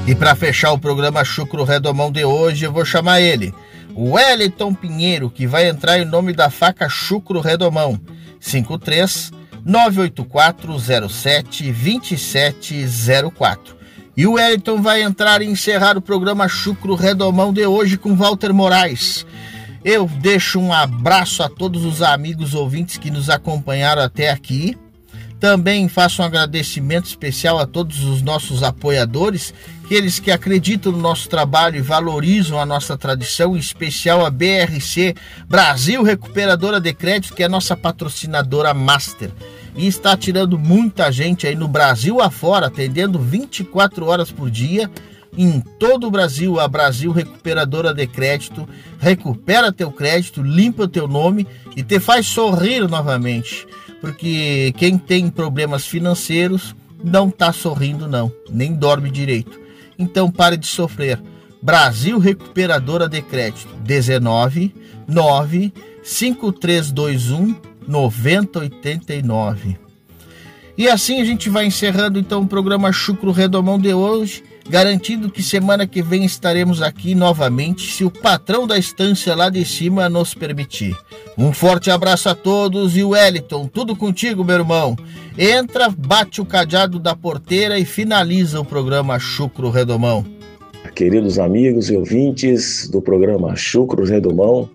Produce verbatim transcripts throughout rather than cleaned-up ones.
E para fechar o programa Chucro Redomão de hoje, eu vou chamar ele, o Wellington Pinheiro, que vai entrar em nome da faca Chucro Redomão, cinco três nove oito quatro zero sete dois sete zero quatro. E o Wellington vai entrar e encerrar o programa Chucro Redomão de hoje com Walter Moraes. Eu deixo um abraço a todos os amigos ouvintes que nos acompanharam até aqui. Também faço um agradecimento especial a todos os nossos apoiadores, aqueles que acreditam no nosso trabalho e valorizam a nossa tradição, em especial a B R C Brasil Recuperadora de Crédito, que é a nossa patrocinadora master. E está tirando muita gente aí no Brasil afora, atendendo vinte e quatro horas por dia, em todo o Brasil. A Brasil Recuperadora de Crédito recupera teu crédito, limpa teu nome e te faz sorrir novamente. Porque quem tem problemas financeiros não está sorrindo não, nem dorme direito. Então pare de sofrer. Brasil Recuperadora de Crédito, dezenove nove cinco três dois um nove zero oito nove. E assim a gente vai encerrando então o programa Chucro Redomão de hoje, garantindo que semana que vem estaremos aqui novamente, se o patrão da estância lá de cima nos permitir. Um forte abraço a todos e o Wellington, tudo contigo, meu irmão. Entra, bate o cadeado da porteira e finaliza o programa Chucro Redomão. Queridos amigos e ouvintes do programa Chucro Redomão,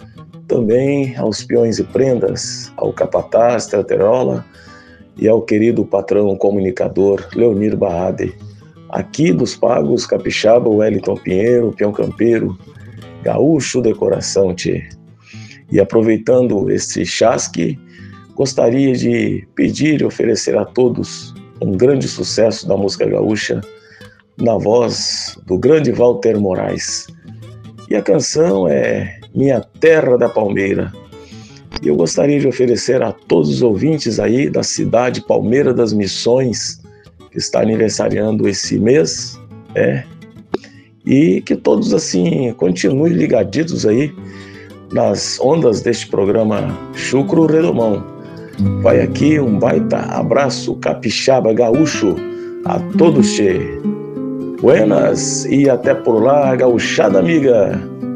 também aos peões e prendas, ao capataz Traterola e ao querido patrão comunicador Leonir Barrade, aqui dos Pagos Capixaba, Wellington Pinheiro, peão campeiro, gaúcho de coração, tchê. E aproveitando este chasque, gostaria de pedir e oferecer a todos um grande sucesso da música gaúcha na voz do grande Walter Moraes. E a canção é Minha Terra da Palmeira. E eu gostaria de oferecer a todos os ouvintes aí da cidade Palmeira das Missões, que está aniversariando esse mês, é, e que todos assim continuem ligaditos aí nas ondas deste programa Chucro Redomão. Vai aqui um baita abraço capixaba gaúcho a todos, che. Buenas e até por lá, gauchada amiga.